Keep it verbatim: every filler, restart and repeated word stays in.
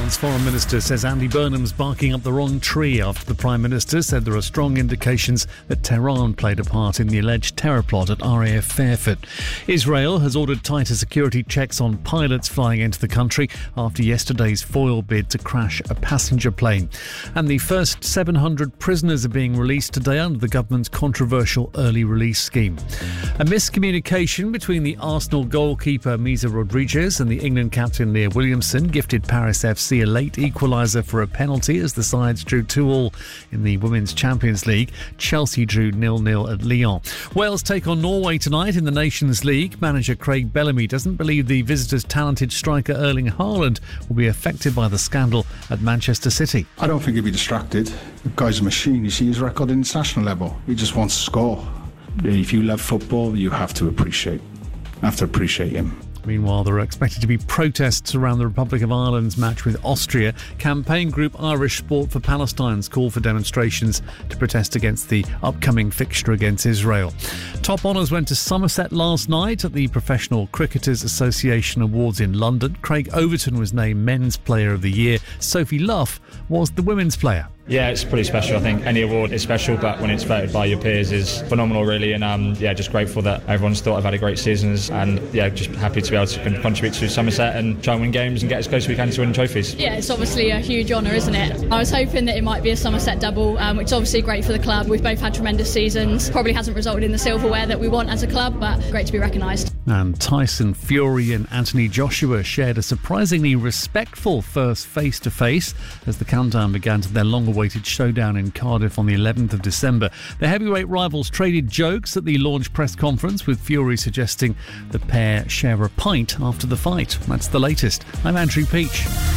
Iran's foreign minister says Andy Burnham's barking up the wrong tree after the Prime Minister said there are strong indications that Tehran played a part in the alleged terror plot at R A F Fairford. Israel has ordered tighter security checks on pilots flying into the country after yesterday's foil bid to crash a passenger plane. And the first seven hundred prisoners are being released today under the government's controversial early release scheme. A miscommunication between the Arsenal goalkeeper Misa Rodriguez and the England captain Leah Williamson gifted Paris F C a late equaliser for a penalty as the sides drew two all in the Women's Champions League. Chelsea drew nil nil at Lyon. Wales take on Norway tonight in the Nations League. Manager Craig Bellamy doesn't believe the visitors' talented striker Erling Haaland will be affected by the scandal at Manchester City. I don't think he'll be distracted. The guy's a machine. You see his record at international level. He just wants to score. If you love football, you have to appreciate, have to appreciate him. Meanwhile, there are expected to be protests around the Republic of Ireland's match with Austria. Campaign group Irish Sport for Palestine's call for demonstrations to protest against the upcoming fixture against Israel. Top honours went to Somerset last night at the Professional Cricketers Association Awards in London. Craig Overton was named Men's Player of the Year. Sophie Luff was the Women's Player. Yeah, it's pretty special. I think any award is special, but when it's voted by your peers is phenomenal, really. And um, yeah, just grateful that everyone's thought I've had a great season. And yeah, just happy to be able to contribute to Somerset and try and win games and get as close as we can to winning trophies. Yeah, it's obviously a huge honour, isn't it? I was hoping that it might be a Somerset double, um, which is obviously great for the club. We've both had tremendous seasons. Probably hasn't resulted in the silverware that we want as a club, but great to be recognised. And Tyson Fury and Anthony Joshua shared a surprisingly respectful first face-to-face as the countdown began to their long-awaited showdown in Cardiff on the eleventh of December. The heavyweight rivals traded jokes at the launch press conference, with Fury suggesting the pair share a pint after the fight. That's the latest. I'm Andrew Peach.